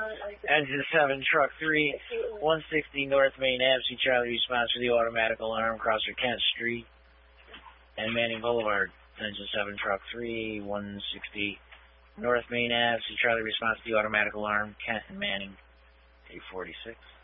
Engine 7, Truck 3, 160 North Main Ave, see Charlie response for the automatic alarm, crosser Kent Street and Manning Boulevard. Engine 7, Truck 3, 160 North Main Ave, see Charlie response to the automatic alarm, Kent and Manning, 846.